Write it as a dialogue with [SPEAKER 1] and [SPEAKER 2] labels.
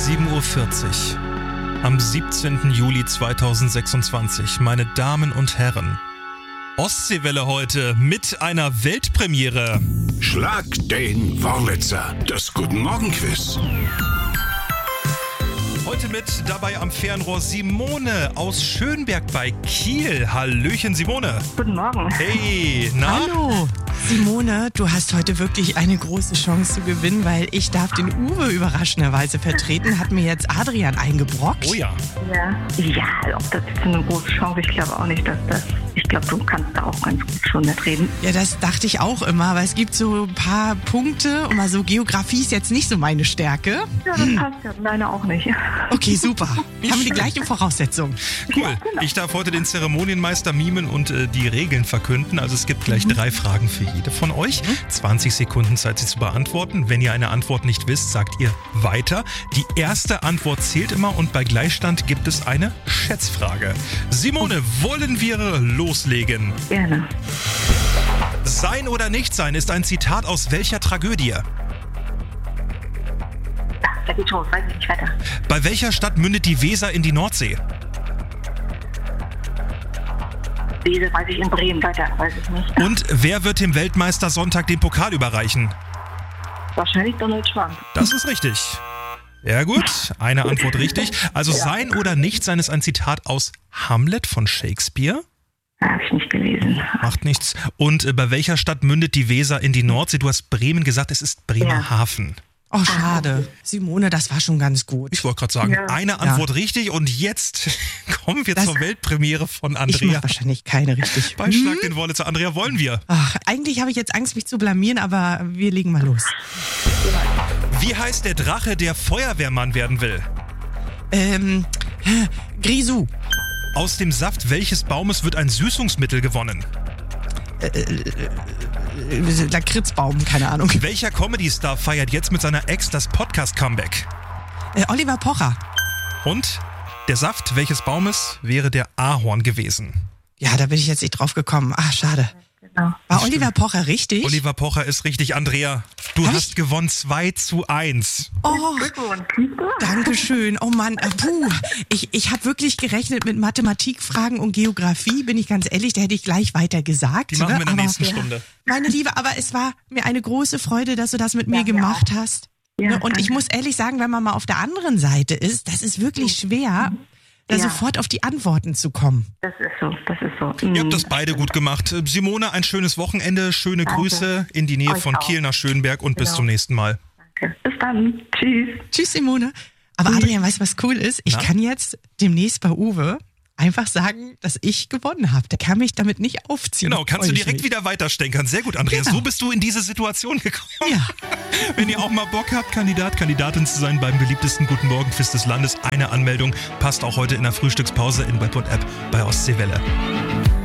[SPEAKER 1] 7:40 Uhr am 17. Juli 2026. Meine Damen und Herren, Ostseewelle heute mit einer Weltpremiere.
[SPEAKER 2] Schlag den Wurlitzer, das Guten Morgen Quiz.
[SPEAKER 1] Heute mit dabei am Fernrohr Simone aus Schönberg bei Kiel. Hallöchen Simone.
[SPEAKER 3] Guten Morgen.
[SPEAKER 1] Hey, na?
[SPEAKER 4] Hallo. Simone, du hast heute wirklich eine große Chance zu gewinnen, weil ich darf den Uwe überraschenderweise vertreten. Hat mir jetzt Adrian eingebrockt.
[SPEAKER 1] Oh ja.
[SPEAKER 3] Ja, ob das jetzt eine große Chance, ich glaube auch nicht, dass das... Ich glaube, du kannst da auch ganz gut schon mitreden.
[SPEAKER 4] Ja, das dachte ich auch immer, aber es gibt so ein paar Punkte und mal so Geografie ist jetzt nicht so meine Stärke.
[SPEAKER 3] Ja, das passt ja, meine auch nicht.
[SPEAKER 4] Okay, super. Haben wir die gleichen Voraussetzungen.
[SPEAKER 1] Cool.
[SPEAKER 3] Ja, genau.
[SPEAKER 1] Ich darf heute den Zeremonienmeister mimen und die Regeln verkünden. Also es gibt gleich 3 Fragen für jede von euch. 20 Sekunden Zeit, sie zu beantworten. Wenn ihr eine Antwort nicht wisst, sagt ihr weiter. Die erste Antwort zählt immer und bei Gleichstand gibt es eine Schätzfrage. Simone, wollen wir loslegen?
[SPEAKER 3] Gerne.
[SPEAKER 1] Sein oder nicht sein ist ein Zitat aus welcher Tragödie?
[SPEAKER 3] Ja, da geht's los, weiß ich nicht weiter.
[SPEAKER 1] Bei welcher Stadt mündet die Weser in die Nordsee?
[SPEAKER 3] Diese weiß ich in Bremen, weiter weiß ich nicht.
[SPEAKER 1] Und wer wird dem Weltmeister Sonntag den Pokal überreichen?
[SPEAKER 3] Wahrscheinlich Donald Trump.
[SPEAKER 1] Das ist richtig. Ja gut, eine Antwort richtig. Also sein oder nicht sein ist ein Zitat aus Hamlet von Shakespeare.
[SPEAKER 3] Habe ich nicht gelesen.
[SPEAKER 1] Macht nichts. Und bei welcher Stadt mündet die Weser in die Nordsee? Du hast Bremen gesagt, es ist Bremerhaven.
[SPEAKER 4] Oh, schade. Simone, das war schon ganz gut.
[SPEAKER 1] Ich wollte gerade sagen,
[SPEAKER 3] Ja.
[SPEAKER 1] eine Antwort richtig und jetzt kommen wir
[SPEAKER 4] Das-
[SPEAKER 1] zur Weltpremiere von
[SPEAKER 4] Ich
[SPEAKER 1] Andrea.
[SPEAKER 4] mache wahrscheinlich keine richtig.
[SPEAKER 1] Bei Schlag den Wurlitzer. Andrea, wollen wir?
[SPEAKER 4] Ach, eigentlich habe ich jetzt Angst, mich zu blamieren, aber wir legen mal los.
[SPEAKER 1] Wie heißt der Drache, der Feuerwehrmann werden will?
[SPEAKER 4] Grisou.
[SPEAKER 1] Aus dem Saft welches Baumes wird ein Süßungsmittel gewonnen?
[SPEAKER 4] Lakritzbaum, keine Ahnung.
[SPEAKER 1] Welcher Comedy-Star feiert jetzt mit seiner Ex das Podcast-Comeback?
[SPEAKER 4] Oliver Pocher.
[SPEAKER 1] Und der Saft welches Baumes wäre der Ahorn gewesen?
[SPEAKER 4] Ja, da bin ich jetzt nicht drauf gekommen. Ach, schade.
[SPEAKER 3] Genau.
[SPEAKER 4] War Oliver Pocher richtig?
[SPEAKER 1] Oliver Pocher ist richtig. Andrea, du
[SPEAKER 4] Hab
[SPEAKER 1] hast
[SPEAKER 4] ich-
[SPEAKER 1] gewonnen 2:1.
[SPEAKER 4] Oh,
[SPEAKER 3] Glückwunsch. Siehst du?
[SPEAKER 4] Dankeschön. Oh Mann, puh. Ich habe wirklich gerechnet mit Mathematikfragen und Geografie, bin ich ganz ehrlich, da hätte ich gleich weiter gesagt.
[SPEAKER 1] Die machen wir in der
[SPEAKER 4] Aber,
[SPEAKER 1] nächsten Stunde.
[SPEAKER 4] Meine Liebe, aber es war mir eine große Freude, dass du das mit mir
[SPEAKER 3] Ja, mir
[SPEAKER 4] gemacht hast.
[SPEAKER 3] Ja,
[SPEAKER 4] Ne, und ich
[SPEAKER 3] danke.
[SPEAKER 4] muss ehrlich sagen, wenn man mal auf der anderen Seite ist, das ist wirklich schwer, da
[SPEAKER 3] Ja.
[SPEAKER 4] sofort auf die Antworten zu kommen.
[SPEAKER 3] Das ist so, das ist so.
[SPEAKER 1] Ihr habt das beide gut gemacht. Simone, ein schönes Wochenende, schöne Grüße in die Nähe
[SPEAKER 3] Euch
[SPEAKER 1] von
[SPEAKER 3] auch.
[SPEAKER 1] Kiel nach Schönberg und bis
[SPEAKER 3] Genau.
[SPEAKER 1] zum nächsten Mal.
[SPEAKER 3] Danke. Bis dann. Tschüss.
[SPEAKER 4] Tschüss, Simone. Aber Adrian, weißt du, was cool ist? Ich
[SPEAKER 1] Na?
[SPEAKER 4] kann jetzt demnächst bei Uwe einfach sagen, dass ich gewonnen habe. Der kann mich damit nicht aufziehen.
[SPEAKER 1] Genau, kannst du
[SPEAKER 4] Freu ich
[SPEAKER 1] direkt
[SPEAKER 4] mich.
[SPEAKER 1] wieder weiterstenkern. Sehr gut, Andrea.
[SPEAKER 4] Genau.
[SPEAKER 1] So bist du in diese Situation gekommen.
[SPEAKER 4] Ja.
[SPEAKER 1] Wenn ihr auch mal Bock habt, Kandidatin zu sein beim beliebtesten Guten Morgen Quiz des Landes, eine Anmeldung passt auch heute in der Frühstückspause in Web und App bei Ostseewelle.